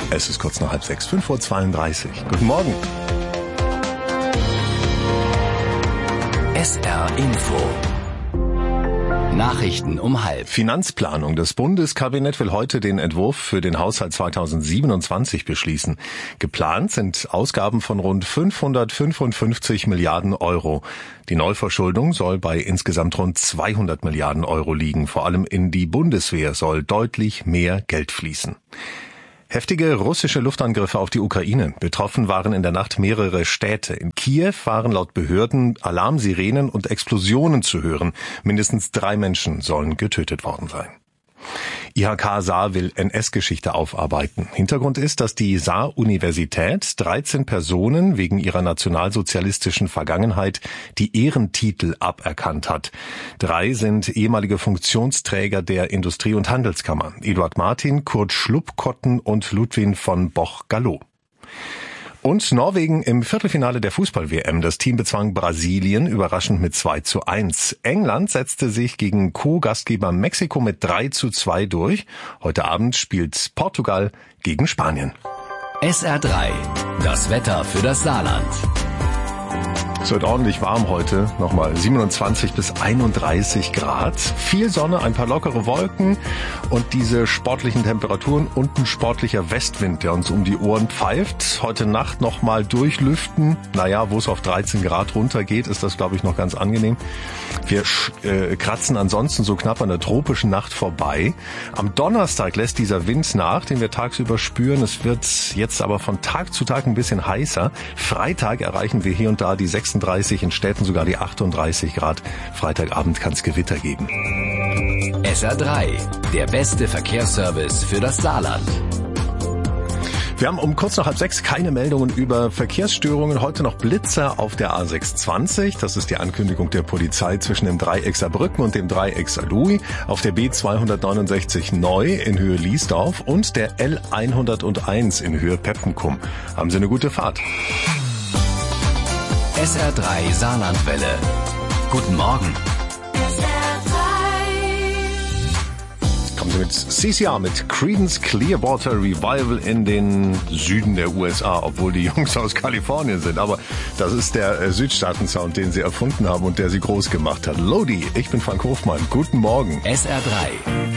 Es ist kurz nach 5:30, 5:32 Uhr. Guten Morgen. SR Info. Nachrichten um 5:30. Finanzplanung. Das Bundeskabinett will heute den Entwurf für den Haushalt 2027 beschließen. Geplant sind Ausgaben von rund 555 Milliarden Euro. Die Neuverschuldung soll bei insgesamt rund 200 Milliarden Euro liegen. Vor allem in die Bundeswehr soll deutlich mehr Geld fließen. Heftige russische Luftangriffe auf die Ukraine. Betroffen waren in der Nacht mehrere Städte. In Kiew waren laut Behörden Alarmsirenen und Explosionen zu hören. Mindestens 3 Menschen sollen getötet worden sein. IHK Saar will NS-Geschichte aufarbeiten. Hintergrund ist, dass die Saar-Universität 13 Personen wegen ihrer nationalsozialistischen Vergangenheit die Ehrentitel aberkannt hat. 3 sind ehemalige Funktionsträger der Industrie- und Handelskammer. Eduard Martin, Kurt Schluppkotten und Ludwig von Boch-Gallo. Und Norwegen im Viertelfinale der Fußball-WM. Das Team bezwang Brasilien überraschend mit 2:1. England setzte sich gegen Co-Gastgeber Mexiko mit 3:2 durch. Heute Abend spielt Portugal gegen Spanien. SR3, das Wetter für das Saarland. Es wird ordentlich warm heute, nochmal 27 bis 31 Grad. Viel Sonne, ein paar lockere Wolken und diese sportlichen Temperaturen und ein sportlicher Westwind, der uns um die Ohren pfeift. Heute Nacht nochmal durchlüften. Naja, wo es auf 13 Grad runtergeht, ist das, glaube ich, noch ganz angenehm. Wir kratzen ansonsten so knapp an der tropischen Nacht vorbei. Am Donnerstag lässt dieser Wind nach, den wir tagsüber spüren. Es wird jetzt aber von Tag zu Tag ein bisschen heißer. Freitag erreichen wir hier und da die 36, in Städten sogar die 38 Grad. Freitagabend kann es Gewitter geben. SR3, der beste Verkehrsservice für das Saarland. Wir haben um kurz nach 5:30 keine Meldungen über Verkehrsstörungen. Heute noch Blitzer auf der A620. Das ist die Ankündigung der Polizei zwischen dem Dreieck Saarbrücken und dem Dreieck Saarlouis. Auf der B269 neu in Höhe Liesdorf und der L101 in Höhe Peppenkum. Haben Sie eine gute Fahrt. SR3 Saarlandwelle. Guten Morgen. Kommen Sie mit CCR, mit Creedence Clearwater Revival in den Süden der USA, obwohl die Jungs aus Kalifornien sind. Aber das ist der Südstaaten-Sound, den sie erfunden haben und der sie groß gemacht hat. Lodi, ich bin Frank Hofmann. Guten Morgen. SR3.